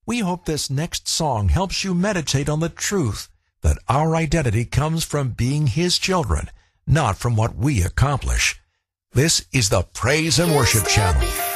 We hope this next song helps you meditate on the truth that our identity comes from being His children, not from what we accomplish. This is the Praise and Worship Channel.